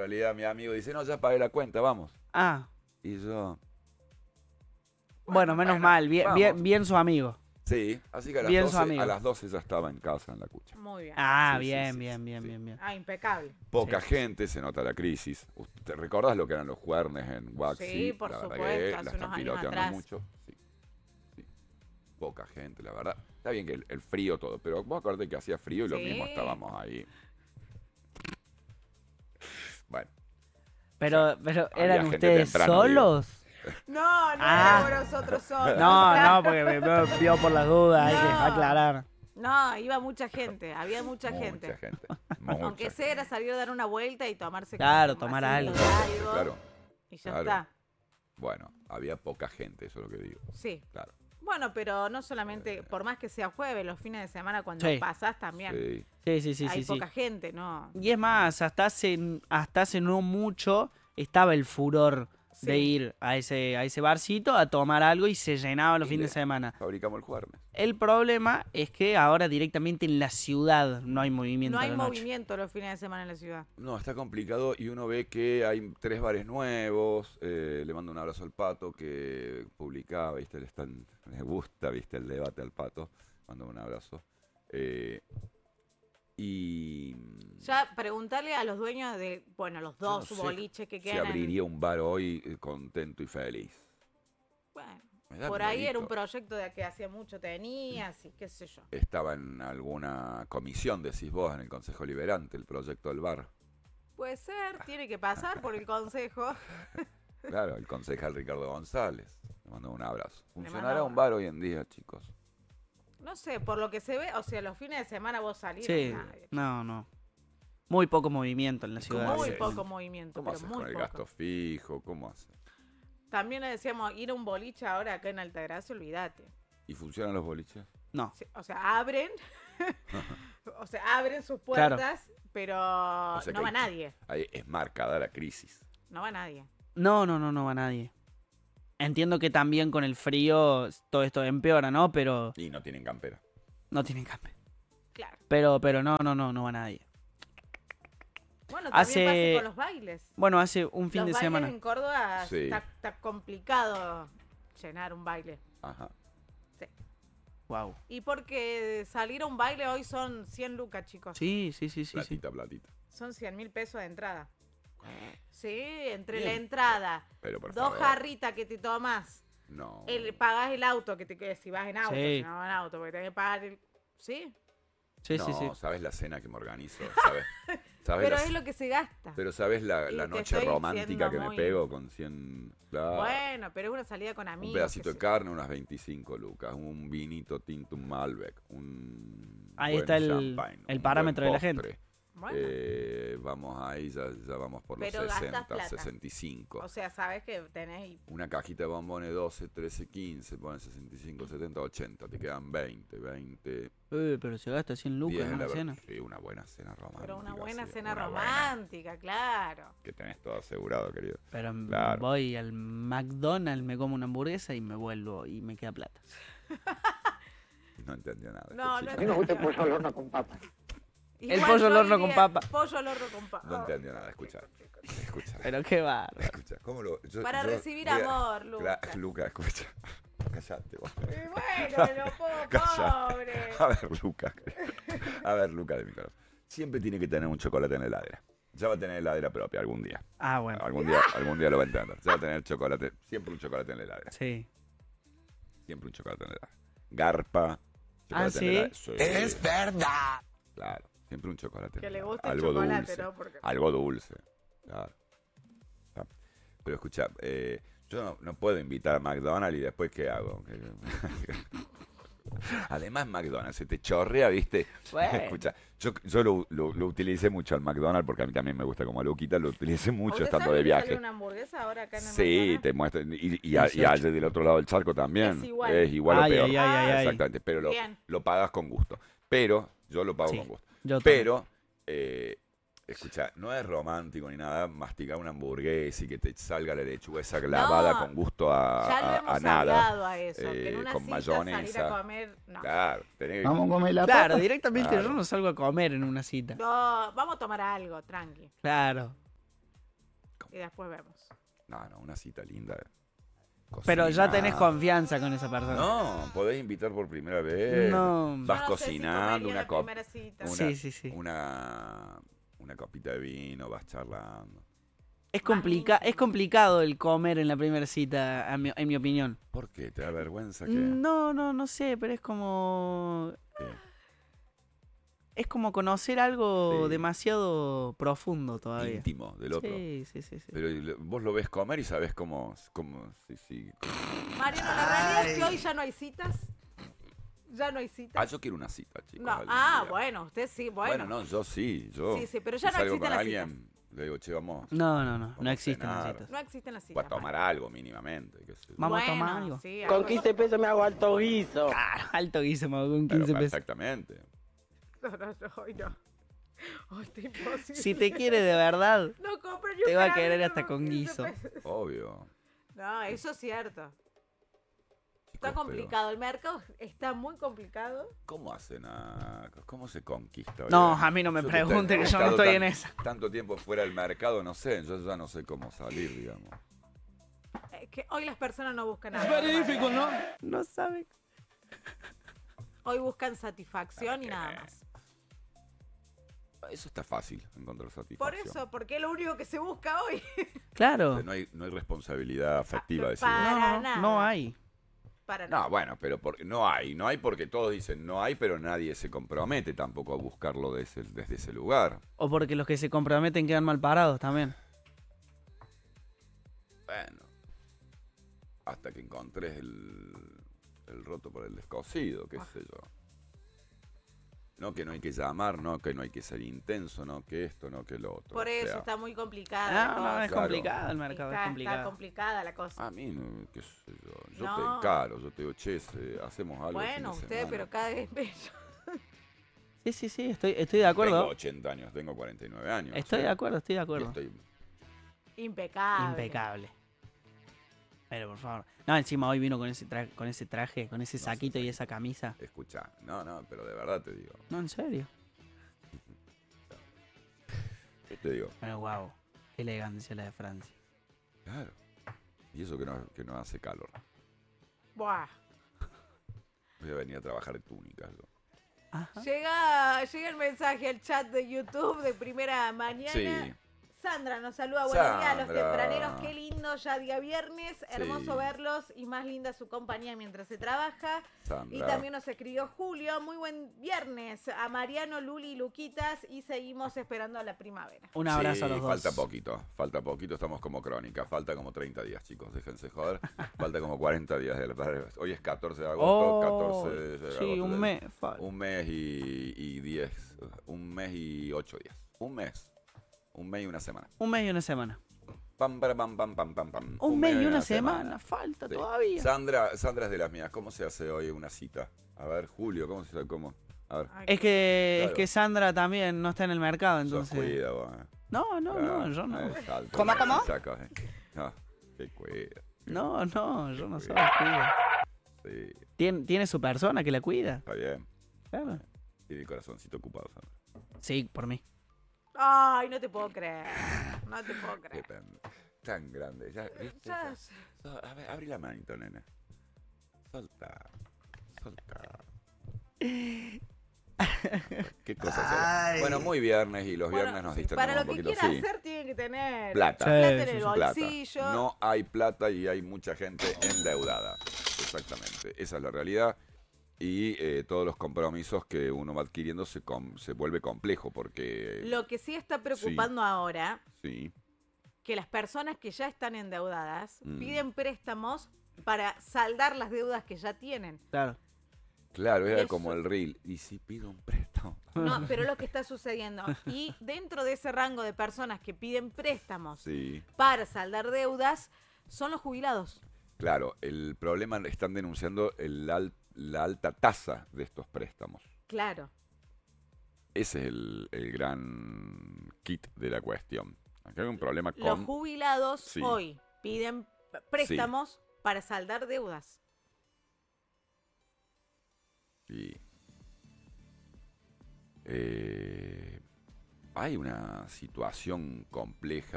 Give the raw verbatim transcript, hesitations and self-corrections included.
realidad mi amigo dice, no, ya pagué la cuenta, vamos. Ah. Y yo... Bueno, menos bueno, mal, bien, bien, vamos. bien su amigo. Sí, así que a las, Bien su doce, amigo. a las doce ya estaba en casa, en la cucha. Muy bien. Ah, Sí, sí, bien, sí, bien, sí, bien, sí. bien, bien. Ah, impecable. Poca Sí. gente, se nota la crisis. ¿Te recordás lo que eran los juernes en Waxi? Sí, por la verdad supuesto, que hace la unos están años piloteando atrás. mucho. Sí, sí. Poca gente, la verdad. Está bien que el, el frío todo, pero vos acordate que hacía frío y lo Sí. mismo estábamos ahí. Bueno. Pero, o sea, pero había ¿eran gente ustedes temprano, digo. solos? No, no Ah. éramos nosotros solos. No, no, porque me me vio por las dudas, hay que No. aclarar. No, iba mucha gente, había mucha, Mucha gente. gente. Mucha Aunque gente. sea era salir a dar una vuelta y tomarse Claro, un tomar vasito algo. de algo, Claro, y ya claro. está. Bueno, había poca gente, eso es lo que digo. Sí. Claro. Bueno, pero no solamente, por más que sea jueves, los fines de semana cuando Sí. pasás también. Sí. Sí, sí, sí, Hay sí, sí. poca gente, ¿no? Y es más, hasta hace, hasta hace no mucho estaba el furor Sí. de ir a ese, a ese barcito a tomar algo y se llenaba los Y fines le de semana. Fabricamos el jueves. El problema es que ahora directamente en la ciudad no hay movimiento No a hay la noche. movimiento los fines de semana en la ciudad. No, está complicado y uno ve que hay tres bares nuevos. Eh, le mando un abrazo al Pato que publicaba, ¿viste? Le, están, le gusta, ¿viste? El debate al Pato. Mando un abrazo. Eh, y. Ya preguntarle a los dueños de, bueno, los yo dos no sé boliches que si quedan en- abriría un bar hoy eh, contento y feliz. Bueno, Me da por ahí era un miedito. proyecto de que hacía mucho tenías y qué sé yo. Estaba en alguna comisión, decís vos, en el Consejo Liberante, el proyecto del bar. Puede ser, tiene que pasar por el consejo. Claro, el concejal Ricardo González. Le mando un abrazo. mando ¿Funcionará un- un bar hoy en día, chicos? No sé, por lo que se ve, o sea, los fines de semana vos salís. Sí, no hay nadie. no, no. Muy poco movimiento en la ¿Y cómo ciudad. Muy haces? poco movimiento, ¿Cómo pero haces muy con el poco. gasto fijo? ¿Cómo haces? También le decíamos, ir a un boliche ahora acá en Altagracia, olvídate. ¿Y funcionan los boliches? No. Sí, o sea, abren, o sea, abren sus Claro. puertas, pero sea no que va hay- nadie. Ahí es marcada la crisis. No va nadie. No, no, no, no va nadie. Entiendo que también con el frío todo esto empeora, ¿no? Pero Y no tienen campera. no tienen cambio. Claro. Pero, pero no, no, no, no va nadie. Bueno, también Hace- pasa con los bailes. Bueno, hace un fin los de bailes semana. en Córdoba Sí. está, está complicado llenar un baile. Ajá. Wow. Y porque salir a un baile hoy son cien lucas, chicos. Sí, sí, sí, sí, sí. Platita, platita. Son cien mil pesos de entrada. Sí, entre Bien. la entrada, Pero por dos favor. jarritas que te tomas, No. el, pagás el auto, que te que si vas en auto, Sí. si no vas en auto, porque tenés que pagar el... Sí, Sí, no, sí, sí. sabes la cena que me organizo. ¿Sabes? ¿Sabes pero la- es lo que se gasta. Pero sabes la, Y la te noche estoy romántica diciendo que me muy- pego con cien. Claro. Bueno, pero es una salida con amigos. Un pedacito qué de sé yo. carne, unas veinticinco lucas. Un vinito tinto, un Malbec. Un Ahí buen está el- champagne, el un parámetro buen de la gente. postre. Bueno, Eh, vamos ahí, ya, ya vamos por los Pero gastas sesenta, plata. sesenta y cinco. o sea, sabes que tenés... Una cajita de bombones doce, trece, quince, pones sesenta y cinco, setenta, ochenta, te quedan veinte, veinte, Eh, pero se gasta cien lucas diez en en la una ver- cena. Sí, una buena cena romántica. Pero una buena sí, cena una buena, romántica, claro. que tenés todo asegurado, querido. Pero Claro. voy al McDonald's, me como una hamburguesa y me vuelvo y me queda plata. No entendió nada. No, este no chico. A mí me gusta el pollo al horno con papas. El pollo al yo horno con diría papa. Pollo al horno con papa. No entendió nada, escucha. Escucha. Pero qué va. Escucha, ¿cómo lo.? yo- Para yo recibir voy a- amor, Cla- Lucas. Lucas, escucha. Callate, vos. Y bueno, lo po- Callate. pobre. A ver, Lucas. A ver, Lucas de mi corazón. Siempre tiene que tener un chocolate en la heladera. Ya va a tener heladera propia algún día. Ah, bueno. Algún día, algún día lo va a entender. Ya va a tener chocolate. Siempre un chocolate en la heladera. Sí. Siempre un chocolate en la heladera. Garpa. chocolate ¿sí? en la heladera. Es verdad. Claro. Siempre un chocolate. en Que la le heladera. gusta el Algo chocolate, dulce. ¿no? Porque- Algo dulce. Claro. Ah, Pero escucha, eh, yo no, no puedo invitar a McDonald's y después ¿qué hago? Además McDonald's se te chorrea, ¿viste? Bueno. Escucha, yo, yo lo, lo- lo utilicé mucho al McDonald's porque a mí también me gusta como Luquita, lo utilicé mucho ¿Usted estando sabe de que sale viaje. una hamburguesa ahora acá en el Sí, McDonald's? te muestran. Y, y, a- y allá del otro lado del charco también. Es igual. Es igual o Ay, peor. ay, ay, ay, ay. Exactamente. Pero lo, Bien. lo pagas con gusto. Pero, yo lo pago Sí, con gusto. yo también. Pero, eh, escucha, no es romántico ni nada masticar una hamburguesa y que te salga la lechuga esa clavada No, con gusto a, Ya lo a- hemos a nada. hablado a eso, que en eh, una con cita salir mayonesa. a comer... No. Claro, tenés que- Vamos a comer la Claro, papa. directamente Claro. yo no salgo a comer en una cita. No, vamos a tomar algo, tranqui. Claro. y después vemos. No, no, una cita linda. Pero ya Cocinar. tenés confianza con esa persona. No, podés invitar por primera vez. No. Vas Yo no sé si cocinando comería una la copa. primera cita. Una, Sí, sí, sí. Una, una copita de vino, vas charlando. Es, complica es íntimo. complicado el comer en la primera cita, a mi- en mi opinión. ¿Por qué? ¿Te da vergüenza que...? No, no, no sé, pero es como... ¿Qué? Es como conocer algo Sí. demasiado profundo todavía. Íntimo del otro. Sí, sí, sí, sí. Pero y- vos lo ves comer y sabés cómo... cómo sí, sí, cómo- Mariano, la realidad es que hoy ya no hay citas. Ya no hay Ah, citas. yo quiero una cita, chicos. No, algún ah, día. bueno, usted sí, bueno. Bueno, no, yo sí. Yo, Sí, sí, pero ya si no salgo existen con las alguien, le digo, che, vamos, No, no, no, Vamos no a existen las cenar. citas. No existen las o a citas. tomar Mariano. algo mínimamente. Qué sé yo. Vamos a Bueno, tomar algo. sí, Con algo. quince pesos me hago alto guiso. Claro, alto guiso, me hago con Pero quince pa- pesos. Exactamente. No, no, no, hoy no. Hoy está imposible. Si te quiere de verdad, No compro ni te un va a caramelo querer hasta por con quince guiso. pesos. Obvio. No, eso es cierto. Está Chicos, complicado. El mercado está muy complicado. pero ¿cómo hacen a... ¿Cómo se conquista? No, Oiga, a mí no me yo pregunte he que yo no estado estoy tan- en esa. Tanto tiempo fuera del mercado, no sé. Yo ya no sé cómo salir, digamos. Eh, que hoy las personas no buscan nada. ¿no? No sabe. Hoy buscan satisfacción y ¿Qué? nada más. Eso está fácil, encontrar satisfacción. Por eso, porque es lo único que se busca hoy. Claro. No hay, no hay responsabilidad afectiva, decir. para No, no, nada. no hay. Para nada. No, bueno, pero por- no hay. No hay porque todos dicen no hay, pero nadie se compromete tampoco a buscarlo desde, desde ese lugar. O porque los que se comprometen quedan mal parados también. Bueno. Hasta que encontres el, el roto por el descosido, qué sé yo. No que no hay que llamar, no que no hay que ser intenso, no que esto, no que lo otro. Por o eso sea, está muy complicada. No, la no, cosa. es Claro. complicado el mercado, está, es está complicado. complicada la cosa. A mí, no, qué sé yo. Yo No. te encaro, yo te digo, che, se- hacemos algo. el fin Bueno, de usted, semana. pero cada vez bello. Sí, sí, sí, estoy, estoy de acuerdo. Tengo ochenta años, tengo cuarenta y nueve años. Estoy o de sea, acuerdo, estoy de y acuerdo. estoy- Impecable. Impecable. Pero por favor. No, encima hoy vino con ese traje, con ese traje, con ese No, saquito sí, y sí. esa camisa. Escucha, no, no, pero de verdad te digo. No, en serio. Yo te digo, Pero wow, qué elegancia la de Francia. claro. Y eso que no, que no hace calor. Buah. Voy a venir a trabajar de túnica. Yo. Ajá. Llega, llega el mensaje al chat de YouTube de primera mañana. Sí. Sandra nos saluda, buenos días a los Sandra. tempraneros, qué lindo, ya día viernes, hermoso Sí. verlos y más linda su compañía mientras se trabaja. Sandra. Y también nos escribió Julio, muy buen viernes a Mariano, Luli y Luquitas y seguimos esperando a la primavera. Un abrazo Sí, a los dos. falta poquito, falta poquito, estamos como crónica, falta como treinta días, chicos, déjense joder. Falta como cuarenta días. De la, hoy es catorce de agosto, Oh, catorce de, de sí, agosto. un del- mes. falta. Un mes y, y diez, un mes y ocho días. Un mes, un mes y una semana. Un mes y una semana. Pam, para, pam, pam, pam, pam, pam. Un, mes y una semana. Falta Sí. todavía. Sandra, Sandra es de las mías. ¿Cómo se hace hoy una cita? A ver, Julio, ¿cómo se hace? ¿Cómo? A ver, Ay, Es que, Claro. es que Sandra también no está en el mercado, sos entonces. cuida, vos, eh. No, no, Claro, no, yo no. eh, salto, ¿Cómo, cómo? chaco, eh. No, qué cuida. No, no, yo no soy Cuida. cuida. Sí, Tiene, tiene su persona que la cuida. está bien. Claro. Tiene el corazoncito ocupado, Sandra. Sí, por mí. Ay, no te puedo creer. No te puedo Qué creer. tan, tan grande. Ya, ¿viste? Ya Ya. sé. So- a ver, abrí la manito, nene. Solta. Solta. ¿Qué cosas Ay. Bueno, muy viernes y los Bueno, viernes nos sí, distendemos para lo un que poquito. quiera Sí. hacer tiene que tener Plata. Sí, plata en sí, el sí. Plata. bolsillo. No hay plata y hay mucha gente endeudada. Exactamente. Esa es la realidad. Y eh, todos los compromisos que uno va adquiriendo se, com- se vuelve complejo porque... Lo que sí está preocupando ahora, Sí. que las personas que ya están endeudadas Mm. piden préstamos para saldar las deudas que ya tienen. Claro. Claro, era Eso- como el reel. ¿Y si pido un préstamo? No, pero es lo que está sucediendo. Y dentro de ese rango de personas que piden préstamos Sí. para saldar deudas, son los jubilados. Claro, el problema están denunciando el al- la alta tasa de estos préstamos. Claro. Ese es el, el gran kit de la cuestión. Acá hay un problema Los con... jubilados Sí. hoy piden préstamos para saldar deudas. Sí. Eh, hay una situación compleja